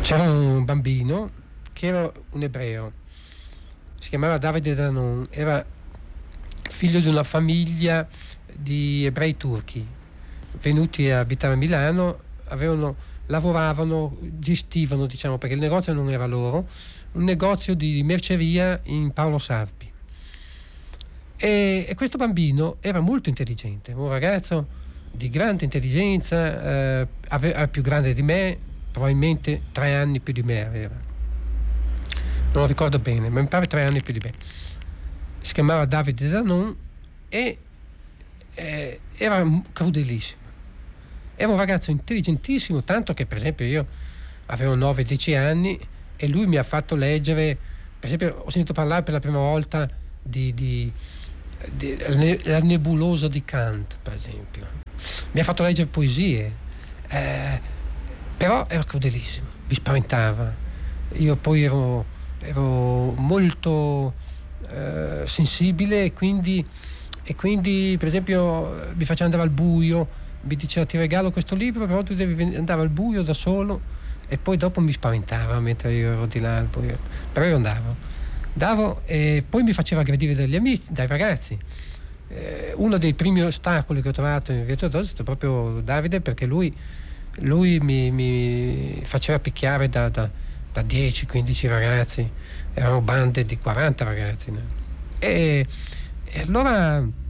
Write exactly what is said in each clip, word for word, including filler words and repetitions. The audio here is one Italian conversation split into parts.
c'era un bambino che era un ebreo, si chiamava Davide Danon, era figlio di una famiglia di ebrei turchi venuti a abitare a Milano, avevano, lavoravano, gestivano, diciamo, perché il negozio non era loro, un negozio di merceria in Paolo Sarpi. E, e questo bambino era molto intelligente, un ragazzo di grande intelligenza, eh, aveva, era più grande di me, probabilmente tre anni più di me aveva, non lo ricordo bene, ma mi pare tre anni più di me. Si chiamava Davide Danon e eh, era crudelissimo. Era un ragazzo intelligentissimo, tanto che per esempio io avevo nove dieci anni e lui mi ha fatto leggere, per esempio ho sentito parlare per la prima volta di, di, di la nebulosa di Kant, per esempio. Mi ha fatto leggere poesie, eh, però era crudelissimo, mi spaventava. Io poi ero, ero molto eh, sensibile e quindi, e quindi per esempio mi faceva andare al buio, mi diceva ti regalo questo libro però tu devi andare al buio da solo, e poi dopo mi spaventava mentre io ero di là al buio, però io andavo andavo e poi mi faceva aggredire dagli amici, dai ragazzi. Eh, uno dei primi ostacoli che ho trovato in Via Teodosio è stato proprio Davide, perché lui, lui mi, mi faceva picchiare da, da, da dieci quindici ragazzi, erano bande di quaranta ragazzi, no? e, e allora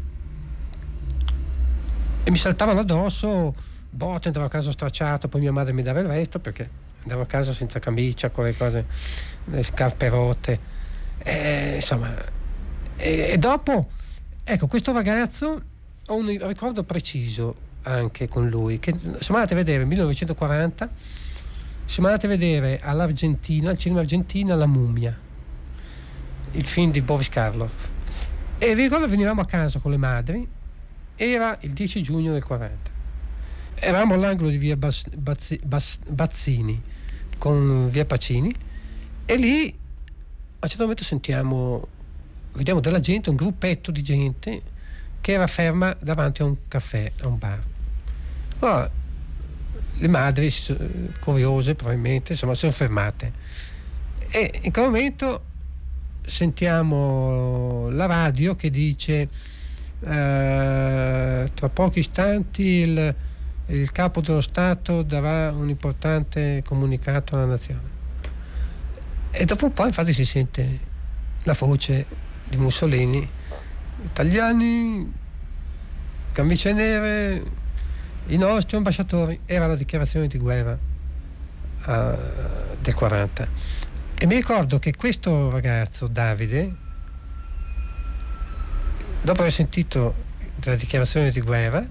e mi saltavano addosso, botte, andavo a casa stracciato, poi mia madre mi dava il resto perché andavo a casa senza camicia, con le cose, le scarpe rotte, e, insomma, e, e dopo, ecco, questo ragazzo ho un ricordo preciso anche con lui, che siamo andati a vedere nel millenovecentoquaranta, siamo andati a vedere all'Argentina, al cinema Argentina, La Mummia, il film di Boris Karloff, e vi ricordo venivamo a casa con le madri. Era il dieci giugno del quaranta. Eravamo all'angolo di via Bas, Bazzi, Bas, Bazzini con via Pacini, e lì a un certo momento sentiamo, vediamo della gente, un gruppetto di gente che era ferma davanti a un caffè, a un bar. Allora, le madri, curiose probabilmente, insomma, si sono fermate. E in quel momento sentiamo la radio che dice Uh, tra pochi istanti il, il capo dello Stato darà un importante comunicato alla nazione, e dopo un po' infatti si sente la voce di Mussolini: italiani, camicie nere, i nostri ambasciatori. Era la dichiarazione di guerra uh, del quaranta, e mi ricordo che questo ragazzo Davide, dopo aver sentito la dichiarazione di guerra,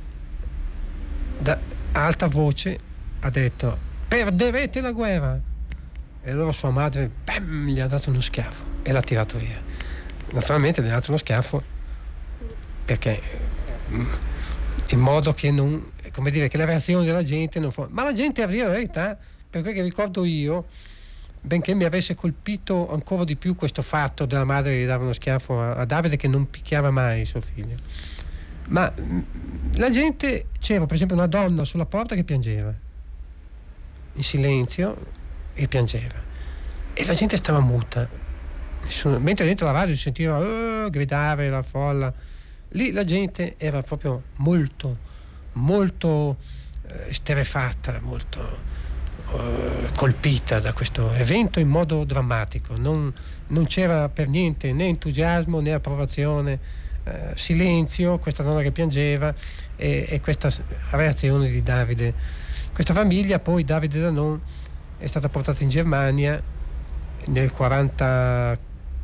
da alta voce ha detto: perderete la guerra. E allora sua madre bam, gli ha dato uno schiaffo e l'ha tirato via. Naturalmente gli ha dato uno schiaffo perché in modo che non, come dire, che la reazione della gente non fu, ma la gente, a dire la verità, per quel che ricordo io, benché mi avesse colpito ancora di più questo fatto della madre che gli dava uno schiaffo a, a Davide, che non picchiava mai suo figlio, ma mh, la gente, c'era per esempio una donna sulla porta che piangeva in silenzio, e piangeva, e la gente stava muta. Nessuno, mentre dentro la radio si sentiva oh, gridare la folla, lì la gente era proprio molto molto eh, esterrefatta, molto colpita da questo evento in modo drammatico. Non, non c'era per niente né entusiasmo né approvazione, eh, silenzio, questa donna che piangeva e, e questa reazione di Davide. Questa famiglia poi, Davide Danon, è stata portata in Germania nel quarantaquattro,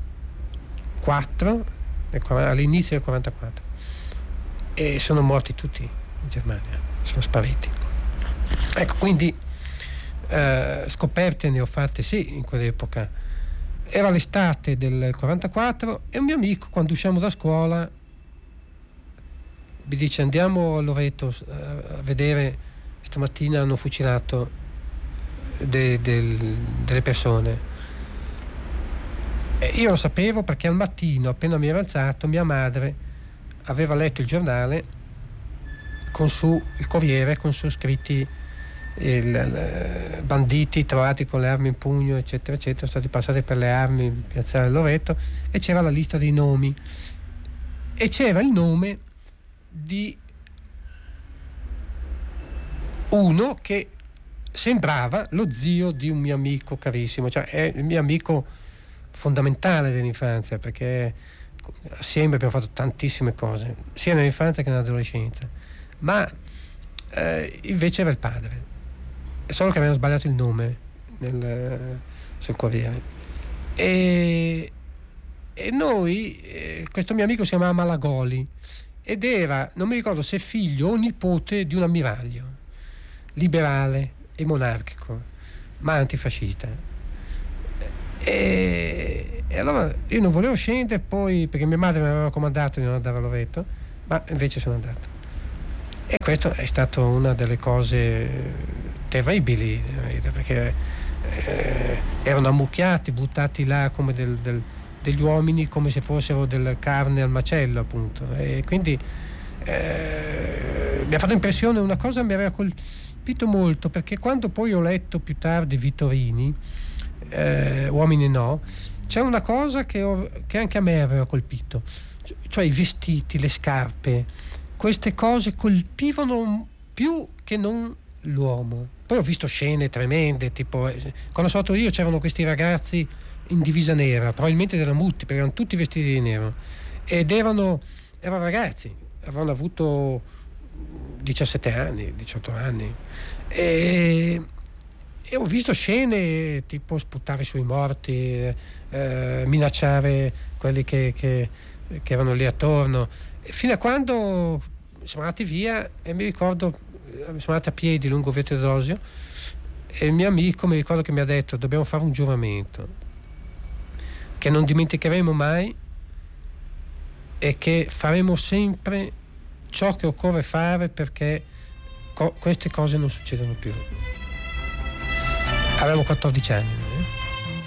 all'inizio del quarantaquattro, e sono morti tutti in Germania, sono spariti. Ecco, quindi Uh, scoperte ne ho fatte sì in quell'epoca. Era l'estate del quarantaquattro e un mio amico, quando usciamo da scuola, mi dice: andiamo a Loreto uh, a vedere, stamattina hanno fucilato de, de, delle persone. E io lo sapevo perché al mattino, appena mi ero alzato, mia madre aveva letto il giornale con su il Corriere, con su scritti il, il, banditi trovati con le armi in pugno, eccetera eccetera, sono stati passati per le armi in piazzale Loreto, e c'era la lista dei nomi e c'era il nome di uno che sembrava lo zio di un mio amico carissimo, cioè è il mio amico fondamentale dell'infanzia, perché assieme abbiamo fatto tantissime cose sia nell'infanzia che nell'adolescenza, ma eh, invece era il padre, solo che avevano sbagliato il nome nel, sul Corriere, e, e noi eh, questo mio amico si chiamava Malagoli ed era, non mi ricordo se figlio o nipote di un ammiraglio liberale e monarchico ma antifascista, e, e allora io non volevo scendere poi perché mia madre mi aveva comandato di non andare a Loreto, ma invece sono andato, e questo è stato una delle cose terribili nella vita, perché eh, erano ammucchiati, buttati là come del, del, degli uomini, come se fossero della carne al macello, appunto, e quindi eh, mi ha fatto impressione una cosa, mi aveva colpito molto, perché quando poi ho letto più tardi Vittorini, eh, Uomini no, c'è una cosa che, ho, che anche a me aveva colpito, cioè i vestiti, le scarpe, queste cose colpivano più che non l'uomo. Poi ho visto scene tremende, tipo quando sono stato io c'erano questi ragazzi in divisa nera, probabilmente della Mutti, perché erano tutti vestiti di nero, ed erano, erano ragazzi, avevano avuto diciassette anni, diciotto anni, e, e ho visto scene tipo sputare sui morti, eh, minacciare quelli che, che, che erano lì attorno, fino a quando siamo andati via, e mi ricordo siamo andati a piedi lungo Via Teodosio, e il mio amico mi ricordo che mi ha detto: dobbiamo fare un giuramento che non dimenticheremo mai e che faremo sempre ciò che occorre fare perché co- queste cose non succedono più. Avevamo quattordici anni.